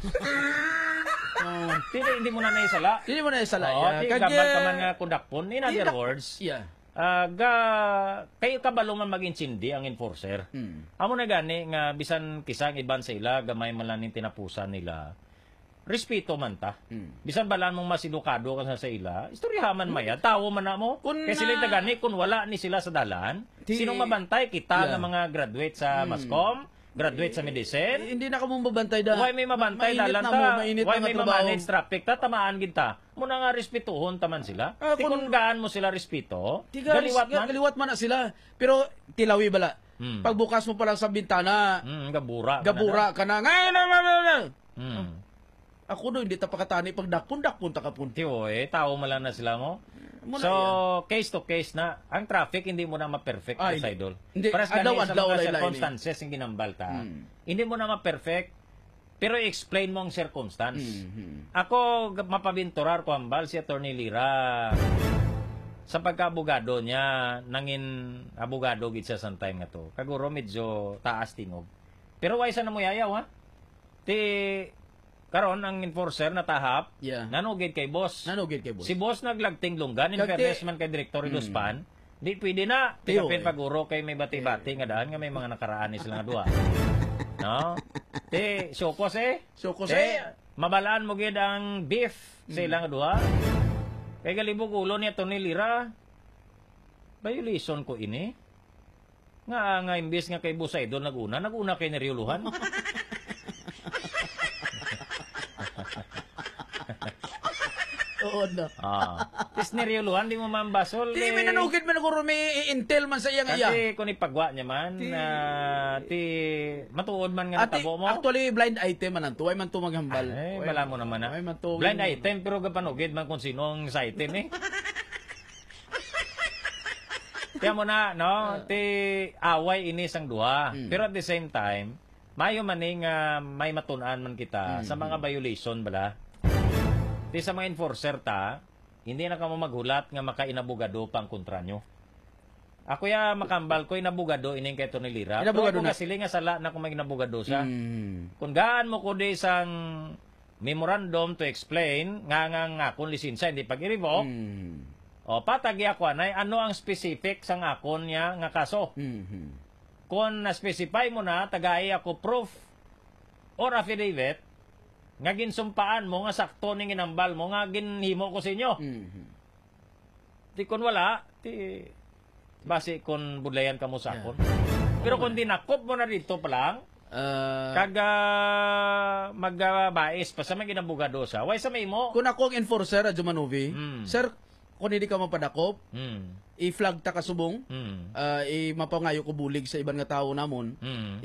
A: Hindi mo na naisala.
B: Hindi mo na isala.
A: Oo, ti gambal ka man nga kundakpon. In other words,
B: Yeah.
A: kayo kabalo man mag-insindi ang enforcer. Amo na gani nga bisan kisang iban sa ila gamay man lang ning tinapusan nila. Respeto man ta. Bisan balaan mong masidukado ka sa ila, istoryahan maya, tawo man na mo. Kaya sila gani kung wala ni sila sa dalan, sinong mabantay kita nga mga graduate sa Mascom, graduate sa medicine.
B: Hindi na ka mong babantay da.
A: Why may mabantay
B: Mainit
A: dalan
B: na
A: ta?
B: mo, mainit
A: Why
B: na
A: may
B: matrabaho.
A: manage traffic ta? Tamaan kita. Muna nga respetuhon taman sila. Di kung gaan mo sila respeto,
B: Galiwat man na sila. Pero tilawi bala. Pagbukas mo pa lang sa bintana,
A: gabura.
B: gabura ka na. Ngayon.
A: Hmm.
B: Ako do hindi ta pakatani pag dakpon ta kapon.
A: Tiyo tao man lang na sila mo.
B: Muna
A: So, case to case na. Ang traffic, hindi mo na ma-perfect,
B: Ay,
A: sa idol.
B: hindi.
A: Paras gani sa
B: Adlaw,
A: mga
B: laylay,
A: circumstances yung ginambal ta. Hindi mo na ma-perfect, pero i-explain mo ang circumstance. Ako, mapabinturar ko ambal si Attorney Lira. Sa pagka-abogado niya, nangin abogado gid siya sa time nga to. Kaguro medyo taas tingog. Pero waysa na mo yayaw, ha? Karon ang enforcer na tahap,
B: Yeah.
A: nanugid kay boss.
B: Nanugid kay boss.
A: Si boss naglagting lunggan, in
B: Lagti-
A: fairness man kay Director Idospan, di pwede na.
B: Tiyo,
A: Tikapin paguro kay may bati-bati nga daan nga may mga nakaraan ni sila nga duha. No? Sokos
B: Sokos
A: mabalaan mo gid ang beef sa ilang nga duha. Kay galibog ulo ni Tony Lira. Violation ko ini. Nga imbis nga kay Busay doon naguna kay nariuluhan.
B: Oo na.
A: Tis niriuluhan, di mo mambasol.
B: Di may nanugid man ako may intel man sa iyang iya.
A: Kasi kung ipagwa niya man, matuod man nga
B: Ati,
A: natabo mo.
B: actually, blind item man ang tuway man to maghambal.
A: Ay, wala mo naman na.
B: Ay, man to-
A: Blind item, pero gapanugid man kung sino ang sa item Kaya mo na, no? Away inis ang duha. Pero at the same time, mayo maning may matunan man kita sa mga violation bala. Sa mga enforcer ta, hindi na ka mo maghulat nga makainabugado pang kontra nyo. Ako ya makambal ko inabugado ining kay Tony Lira.
B: Inabugado
A: Pero
B: na.
A: kung sila nga sala na kung may inabugado siya. Kung gaan mo ko di isang memorandum to explain nga kung lisensya hindi pag i-revoke, o patagi ako anay ano ang specific sang akon niya nga kaso. Kung na-specify mo na tagay ako proof or affidavit nga ginsumpaan mo nga sakto ning inambal mo nga ginhimo ko sa inyo. Di kun wala, base kun budlayan ka mo sa akon. Pero kung dinakop mo na dito pa lang, kaga magbabais pa sa mga ginabugado sa, why sa may mo?
B: Kung ako ang enforcer, Jumanovi, sir, kung hindi ka mapadakop, i-flag ta kasubong, mapangayo ko bulig sa ibang nga tao namon,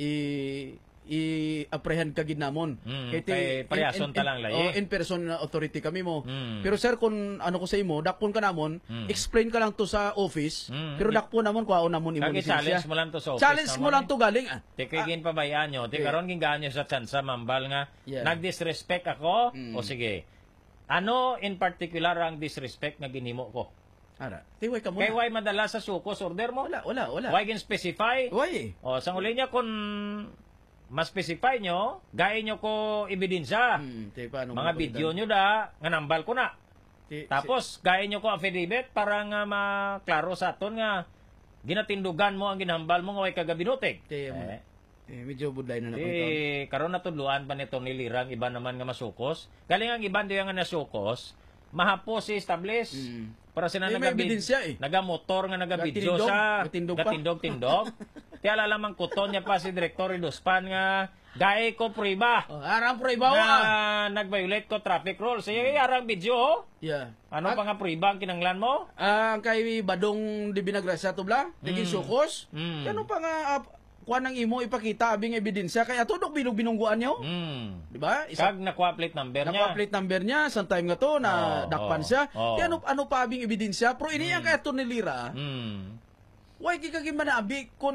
B: i-apprehend kagid namon.
A: Kay parehason ta lang lahi.
B: In person authority kami mo. Pero sir, kung ano ko sa imo, dakpon ka namon, explain ka lang to sa office, pero dakpon namon kuhaon namon imo
A: Kagi challenge mo lang to sa office.
B: Challenge mo lang to galing.
A: Tikigin pabayaan nyo. Karon gingaan nyo sa tsansa, mambal nga.
B: Yeah.
A: Nag-disrespect ako? O sige. Ano in particular ang disrespect nga ginimo ko?
B: Ara, tiway ka muna.
A: Kay why madala sa sukos order mo?
B: Wala.
A: Why gin specify?
B: Why?
A: O, sang uli niya kung ma-specify nyo, gain nyo ko ebidensya. Mga video nyo da, nga nambal ko na. Tapos, gain nyo ko affidavit para nga maklaro sa aton nga ginatindugan mo ang ginambal mo nga way kagabinutig.
B: Medyo budlay na
A: Karon natudluan pa nito ni Lirang, iba naman nga masukos. Galing ang iban diyan nga nasukos, mahapos si establish. Para sila nagamotor nga nagabidyo sa gatindog-tindog. Kaya alamang kuton niya pa si Director Idospan nga Gae ko priba.
B: Arang priba
A: Na nag-violate ko traffic rules. Sige, arang video, oh.
B: Yeah.
A: Ano pa nga priba ang kinanglan mo?
B: Kay Badong di Binagrasya to bla, naging sukos. Ano pa nga kuan ng imo ipakita abing ebidensya kaya tudok binungguan nyo. Di ba?
A: Kag nakuha plate number niya.
B: Nakuha plate number niya sa time nga to na dakpan siya. Kaya ano pa abing ebidensya? Pero ini ang kaya to ni Lira. Why kikagin man na abi kung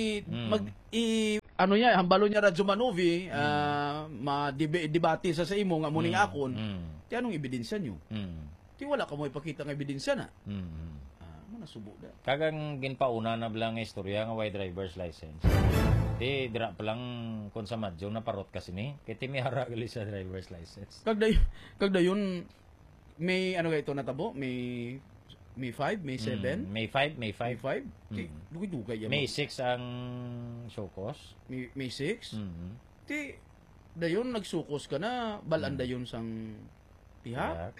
B: ano niya, hambalo niya Radyo Manovi, debate sa imo nga muning akon. Ti anong ebidensya niyo? Ti wala ka mo ipakita ng ebidensya na. Nasubo da.
A: Kagang ginpauna na bilang istorya nga way driver's license. Ti dira pa lang kon sa madyo na parot kasi ni. Kay ti may haragali sa driver's license.
B: Kagdayon may ano ito natabo? May 5, May 7?
A: May 5.
B: May 5? Dugay-dugay yan.
A: May 6 ang sukos.
B: May 6? Ti, dayon nagsukos ka na, balan dayon sang tiha?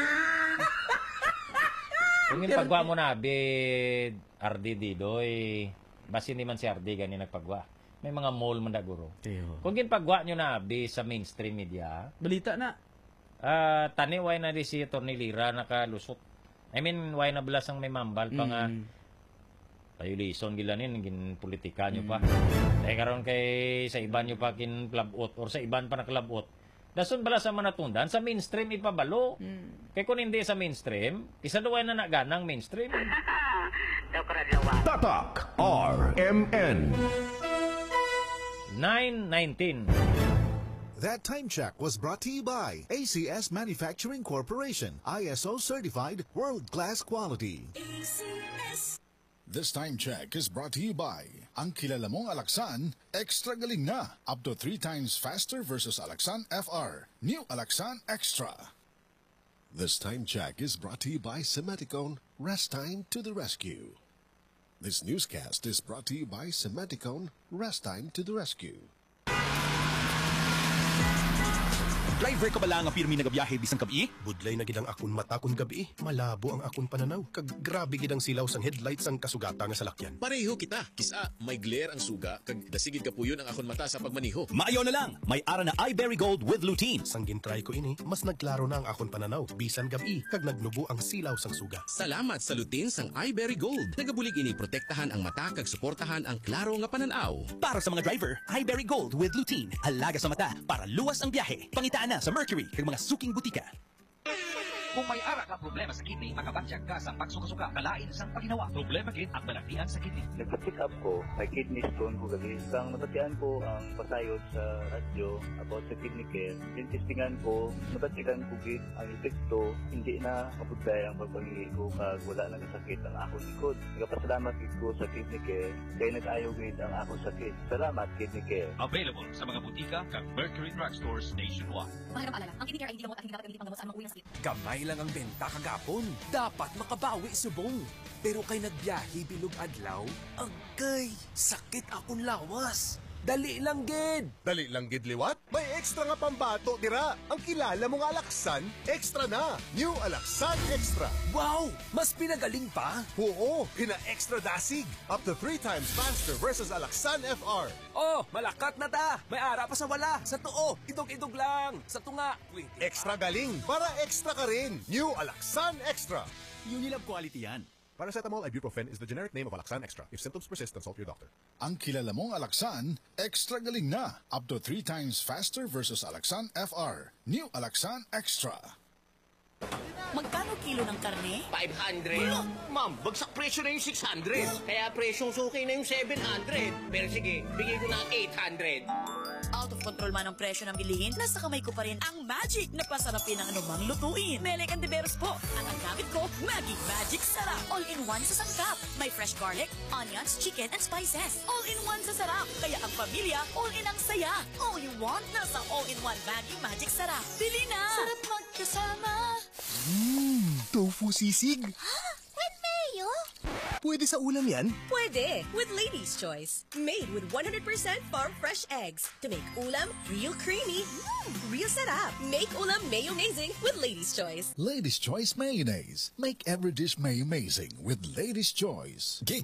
A: Kung yung pagwa mo na, bid, RD Didoy, basin naman si RD gani nagpagwa. May mga mall man daguro. Kung ginpagwa nyo na, bid, sa mainstream media,
B: balita na.
A: Taniway na di si Atty. Lira nakalusot. I mean, why na belas ang may mambal pa nga tayo lison gilanin, gin politika nyo pa. Dahil karon kay sa iban nyo pa kin klabot or sa iban pa na klabot. Dason belas ang manatundan, sa mainstream ipabalo. Kaya kung hindi sa mainstream, isa duway na naganang mainstream.
D: Tatak RMN
A: 9:19.
I: That time check was brought to you by ACS Manufacturing Corporation, ISO certified world-class quality. ACS. This time check is brought to you by ang kilala mong Alaxan, extra galing na, up to 3 times faster versus Alaxan FR. New Alaxan Extra. This time check is brought to you by Cementicone, rest time to the rescue. This newscast is brought to you by Cementicone, rest time to the rescue.
J: Driver ka bala nga pirmi nagabiyahe bisang gabi?
K: Budlay na gidang akon mata kun gabi. Malabo ang akon pananaw. Kag grabe gidang silaw sang headlights ang kasugata nga salakyan.
L: Pareho kita. Kisa may glare ang suga kag dasigid kapuyon ang akon mata sa pagmaniho.
J: Maayo na lang. May ara na iBerry Gold with lutein.
K: Sang gintry ko ini, mas nagklaro na ang akon pananaw bisan gabi kag nagnubo ang silaw sang suga.
L: Salamat sa lutein sang iBerry Gold. Nagabulig ini protektahan ang mata kag suportahan ang klaro nga pananaw.
J: Para sa mga driver, iBerry Gold with lutein. Alaga sa mata para luwas ang biyahe. Pangitaan na sa Mercury kag mga suking butika.
M: Kung may ara ka problema sa kidney, makabatyag ka sa pagsuka-suka, kalain isang paginawa. Problema gid ang balaktian sa kidney.
N: Nagpa-check up ko, may kidney stone ko gabi. Kang napatian ko ang pasayod sa radyo about sa kidney care. Yung testingan ko, napatikan ko gid ang epekto, hindi na mapugday ang pagpangili ko kag wala na kasakit ang akong likod. Nagpasalamat gid ko sa kidney care, kaya nag-ayaw gid ang akong sakit. Salamat kidney care.
M: Available sa mga butika kag Mercury Drugstores nationwide.
O: Mahirap alala, ang kidney care ay hindi gamot at hindi dapat gamitin panggamot sa mga uwi ng sakit.
P: Gamay lang ang benta kagapon. Dapat makabawi subong. Pero kay nagbiyahe bilog adlaw, agay, sakit akong lawas. Dali lang gid.
Q: Dali lang gid liwat? May extra nga pambato dira. Ang kilala mong Alaxan, extra na. New Alaxan Extra.
P: Wow! Mas pinagaling pa?
Q: Oo, pina-extra dasig. Up to 3 times faster versus Alaxan FR.
P: Oh, malakat na ta. May ara pa sa wala. Sa tuo, idog-idog lang. Sa tunga, wait.
Q: Extra galing para extra ka rin. New Alaxan Extra.
J: Unilab quality yan.
Q: Paracetamol ibuprofen is the generic name of Alaxan Extra. If symptoms persist, consult your doctor.
I: Ang kilala mong Alaxan, extra galing na. Up to 3 times faster versus Alaxan FR. New Alaxan Extra.
O: Magkano kilo ng karne?
R: 500. Ma'am, bagsak presyo na yung 600. Kaya presyong suki na yung 700. Pero sige, bigay ko na 800.
O: Out of control man ang presyo ng bilihin, nasa kamay ko pa rin ang magic na pasarapin ng anumang lutuin. Melek and Deberos po. At ang gamit ko, Maggi Magic Sarap. All-in-one sa sangkap. May fresh garlic, onions, chicken, and spices. All-in-one sa sarap. Kaya ang pamilya, all-in ang saya. All you want, nasa all-in-one Maggi Magic Sarap. Bili na! Sarap magkasama.
Q: Tofu sisig.
O: Ha? With mayo?
Q: Pwede sa ulam yan?
S: Pwede, with Lady's Choice. Made with 100% farm fresh eggs. To make ulam real creamy, real sarap. Make ulam mayo-mazing with Lady's Choice.
I: Lady's Choice Mayonnaise. Make every dish may amazing with Lady's Choice.